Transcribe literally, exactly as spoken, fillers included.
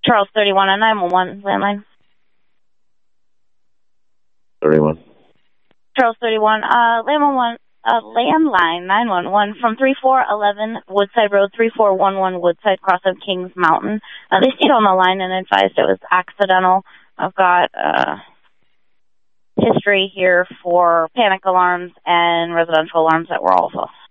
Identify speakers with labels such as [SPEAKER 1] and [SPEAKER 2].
[SPEAKER 1] Charles thirty-one on nine one one landline.
[SPEAKER 2] thirty-one.
[SPEAKER 1] Charles thirty-one, uh, landline, uh, landline nine one one from three four one one Woodside Road, three four one one Woodside, cross of Kings Mountain. Uh, they stayed on the line and advised it was accidental. I've got uh, history here for panic alarms and residential alarms that were all false.